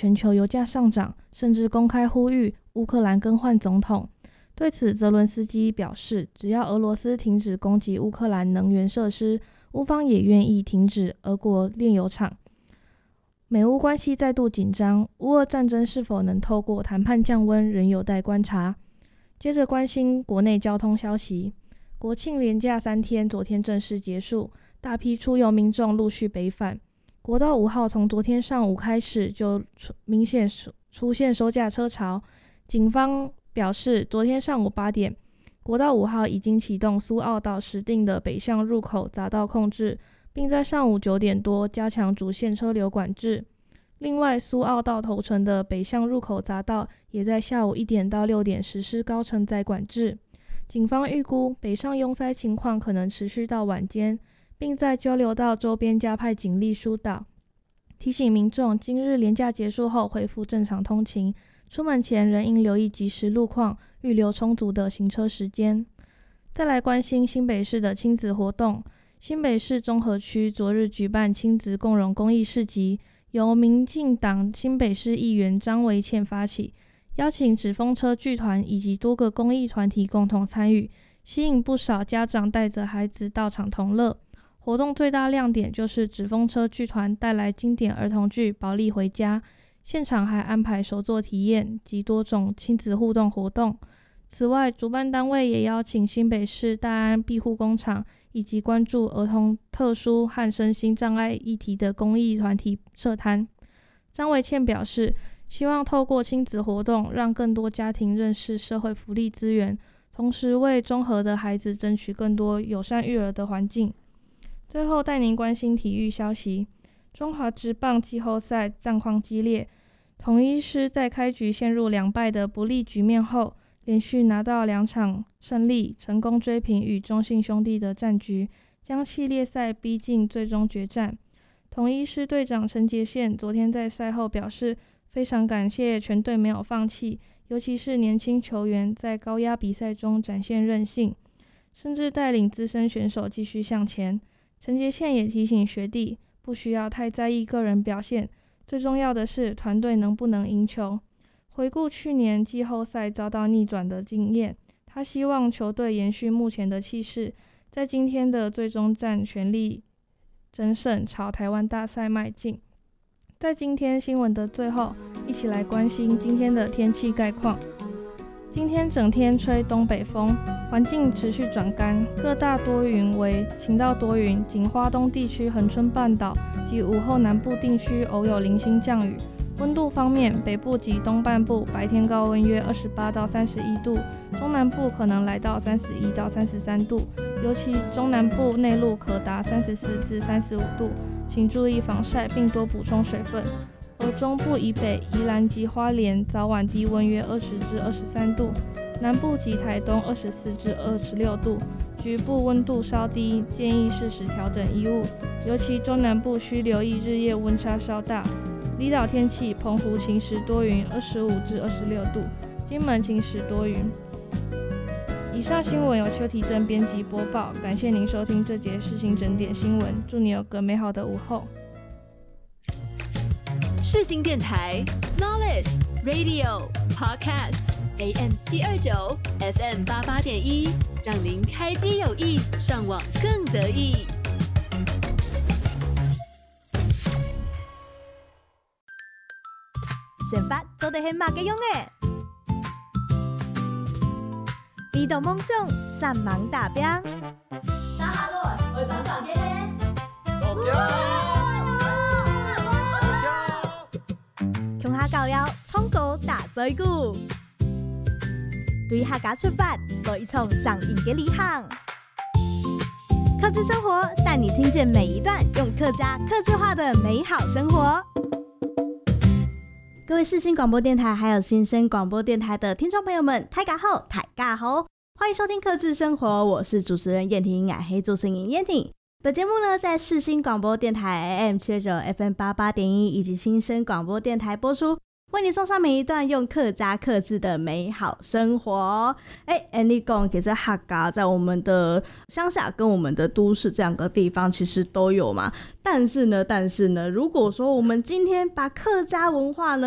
全球油价上涨，甚至公开呼吁乌克兰更换总统。对此，泽伦斯基表示，只要俄罗斯停止攻击乌克兰能源设施，乌方也愿意停止俄国炼油厂。美乌关系再度紧张，乌俄战争是否能透过谈判降温，仍有待观察。接着关心国内交通消息，国庆连假3天，昨天正式结束，大批出游民众陆续北返。国道5号从昨天上午开始就明显出现收假车潮，警方表示，昨天上午8点，国道5号已经启动苏澳到石碇的北向入口匝道控制，并在上午9点多加强主线车流管制。另外，苏澳到头城的北向入口匝道也在下午1点到6点实施高承载管制。警方预估北上拥塞情况可能持续到晚间，并在交流道周边加派警力疏导。提醒民众，今日连假结束后恢复正常通勤，出门前仍应留意即时路况，预留充足的行车时间。再来关心新北市的亲子活动。新北市中和区昨日举办亲子共融公益市集，由民进党新北市议员张维倩发起，邀请纸风车剧团以及多个公益团体共同参与，吸引不少家长带着孩子到场同乐。活动最大亮点就是纸风车剧团带来经典儿童剧《宝莉回家》，现场还安排手作体验及多种亲子互动活动。此外，主办单位也邀请新北市大安庇护工厂以及关注儿童特殊和身心障碍议题的公益团体设摊。张维倩表示，希望透过亲子活动，让更多家庭认识社会福利资源，同时为中和的孩子争取更多友善育儿的环境。最后带您关心体育消息，中华职棒季后赛战况激烈，统一狮在开局陷入2败的不利局面后，连续拿到2场胜利，成功追平与中信兄弟的战局，将系列赛逼近最终决战。统一狮队长陈杰宪昨天在赛后表示，非常感谢全队没有放弃，尤其是年轻球员在高压比赛中展现韧性，甚至带领资深选手继续向前。陈杰宪也提醒学弟，不需要太在意个人表现，最重要的是团队能不能赢球。回顾去年季后赛遭到逆转的经验，他希望球队延续目前的气势，在今天的最终战全力争胜，朝台湾大赛迈进。在今天新闻的最后，一起来关心今天的天气概况。今天整天吹东北风，环境持续转干，各大多云为晴到多云，仅花东地区恒春半岛及午后南部地区偶有零星降雨。温度方面，北部及东半部白天高温约28到31度，中南部可能来到31到33度，尤其中南部内陆可达34至35度，请注意防晒并多补充水分。而中部以北，宜兰及花莲早晚低温约20至23度，南部及台东24至26度，局部温度稍低，建议适时调整衣物，尤其中南部需留意日夜温差稍大。离岛天气，澎湖晴时多云25至26度，金门晴时多云。以上新闻由邱体正编辑播报，感谢您收听这节世新整点新闻，祝你有个美好的午后。 世新电台 Knowledge Radio Podcast AM 729 FM 88.1，让您开机有益，上网更得意。 先发做得很马嘅用诶，移动梦想，三芒大兵。 那哈罗会帮忙嘅咧。 穷下教了，冲高大嘴鼓。对客家出发，做一场上瘾嘅旅行。客制生活带你听见每一段用客家客制化的美好生活。各位世新广播电台还有新生广播电台的听众朋友们，大家好，大家好，欢迎收听客制生活，我是主持人燕婷，爱黑主持人燕婷。本节目呢，在世新广播电台 AM 729 FM 88.1以及新生广播电台播出，为你送上每一段用客家客制的美好生活。你讲其实客家在我们的乡下跟我们的都市这两个地方其实都有嘛，但是呢，如果说我们今天把客家文化呢